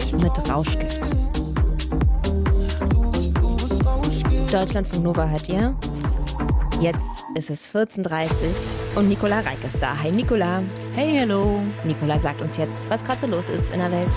mit Rauschgift. Deutschlandfunk Nova hört ihr. Jetzt ist es 14:30 und Nicola Reik ist da. Hi Nicola. Hey, hallo. Nicola sagt uns jetzt, was gerade so los ist in der Welt.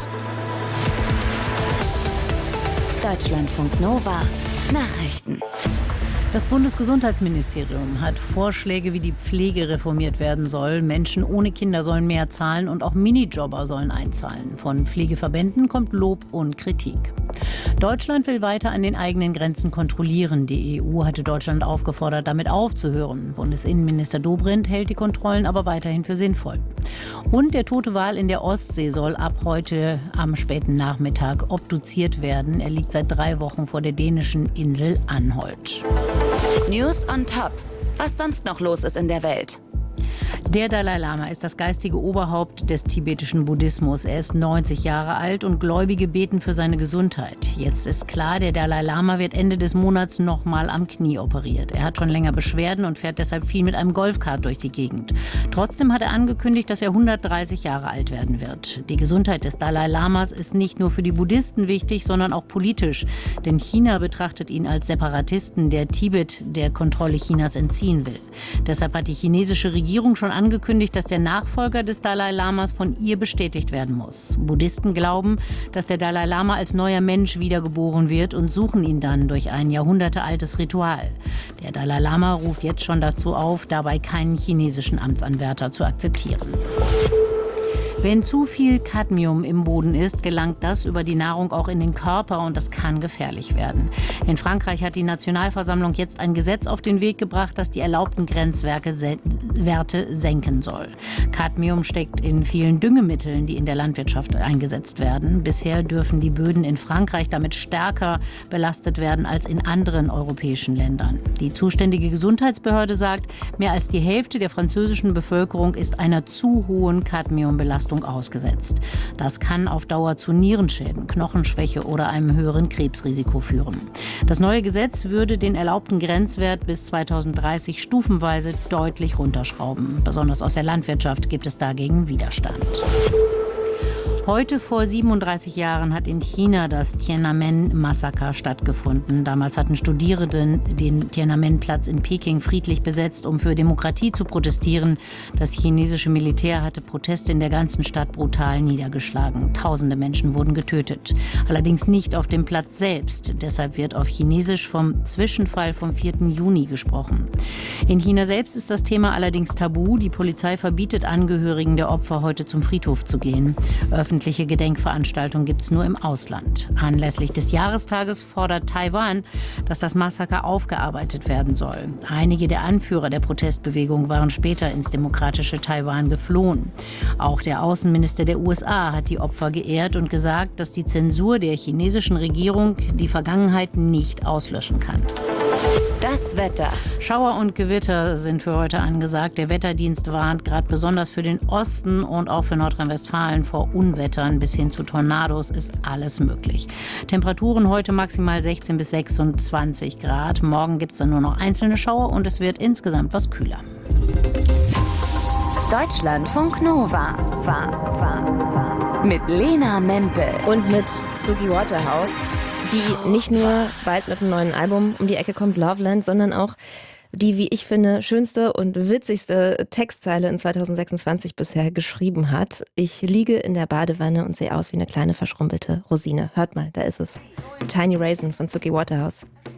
Deutschlandfunk Nova Nachrichten. Das Bundesgesundheitsministerium hat Vorschläge, wie die Pflege reformiert werden soll. Menschen ohne Kinder sollen mehr zahlen und auch Minijobber sollen einzahlen. Von Pflegeverbänden kommt Lob und Kritik. Deutschland will weiter an den eigenen Grenzen kontrollieren. Die EU hatte Deutschland aufgefordert, damit aufzuhören. Bundesinnenminister Dobrindt hält die Kontrollen aber weiterhin für sinnvoll. Und der tote Wal in der Ostsee soll ab heute am späten Nachmittag obduziert werden. Er liegt seit 3 Wochen vor der dänischen Insel Anholt. News on Top. Was sonst noch los ist in der Welt? Der Dalai Lama ist das geistige Oberhaupt des tibetischen Buddhismus. Er ist 90 Jahre alt und Gläubige beten für seine Gesundheit. Jetzt ist klar, der Dalai Lama wird Ende des Monats nochmal am Knie operiert. Er hat schon länger Beschwerden und fährt deshalb viel mit einem Golfkart durch die Gegend. Trotzdem hat er angekündigt, dass er 130 Jahre alt werden wird. Die Gesundheit des Dalai Lamas ist nicht nur für die Buddhisten wichtig, sondern auch politisch. Denn China betrachtet ihn als Separatisten, der Tibet der Kontrolle Chinas entziehen will. Deshalb hat die chinesische Regierung schon angekündigt, dass der Nachfolger des Dalai Lamas von ihr bestätigt werden muss. Buddhisten glauben, dass der Dalai Lama als neuer Mensch wiedergeboren wird und suchen ihn dann durch ein jahrhundertealtes Ritual. Der Dalai Lama ruft jetzt schon dazu auf, dabei keinen chinesischen Amtsanwärter zu akzeptieren. Wenn zu viel Cadmium im Boden ist, gelangt das über die Nahrung auch in den Körper und das kann gefährlich werden. In Frankreich hat die Nationalversammlung jetzt ein Gesetz auf den Weg gebracht, das die erlaubten Grenzwerte senken soll. Cadmium steckt in vielen Düngemitteln, die in der Landwirtschaft eingesetzt werden. Bisher dürfen die Böden in Frankreich damit stärker belastet werden als in anderen europäischen Ländern. Die zuständige Gesundheitsbehörde sagt, mehr als die Hälfte der französischen Bevölkerung ist einer zu hohen Cadmiumbelastung ausgesetzt. Das kann auf Dauer zu Nierenschäden, Knochenschwäche oder einem höheren Krebsrisiko führen. Das neue Gesetz würde den erlaubten Grenzwert bis 2030 stufenweise deutlich runterschrauben. Besonders aus der Landwirtschaft gibt es dagegen Widerstand. Heute vor 37 Jahren hat in China das Tiananmen-Massaker stattgefunden. Damals hatten Studierende den Tiananmen-Platz in Peking friedlich besetzt, um für Demokratie zu protestieren. Das chinesische Militär hatte Proteste in der ganzen Stadt brutal niedergeschlagen. Tausende Menschen wurden getötet. Allerdings nicht auf dem Platz selbst. Deshalb wird auf Chinesisch vom Zwischenfall vom 4. Juni gesprochen. In China selbst ist das Thema allerdings tabu. Die Polizei verbietet Angehörigen der Opfer, heute zum Friedhof zu gehen. Öffentliche Gedenkveranstaltungen gibt es nur im Ausland. Anlässlich des Jahrestages fordert Taiwan, dass das Massaker aufgearbeitet werden soll. Einige der Anführer der Protestbewegung waren später ins demokratische Taiwan geflohen. Auch der Außenminister der USA hat die Opfer geehrt und gesagt, dass die Zensur der chinesischen Regierung die Vergangenheit nicht auslöschen kann. Das Wetter. Schauer und Gewitter sind für heute angesagt. Der Wetterdienst warnt gerade besonders für den Osten und auch für Nordrhein-Westfalen vor Unwettern bis hin zu Tornados ist alles möglich. Temperaturen heute maximal 16 bis 26 Grad. Morgen gibt es dann nur noch einzelne Schauer und es wird insgesamt was kühler. Deutschlandfunk Nova. Mit Lena Mempel. Und mit Suki Waterhouse, die nicht nur bald mit einem neuen Album um die Ecke kommt, Loveland, sondern auch die, wie ich finde, schönste und witzigste Textzeile in 2026 bisher geschrieben hat. Ich liege in der Badewanne und sehe aus wie eine kleine verschrumpelte Rosine. Hört mal, da ist es. Tiny Raisin von Suki Waterhouse.